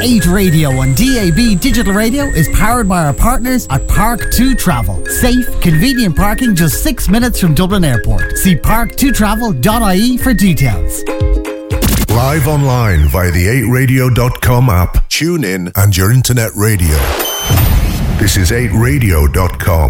8 Radio and DAB Digital Radio is powered by our partners at Park2 Travel. Safe, convenient parking just 6 minutes from Dublin Airport. See park2travel.ie for details. Live online via the 8radio.com app. Tune in and your internet radio. This is 8radio.com.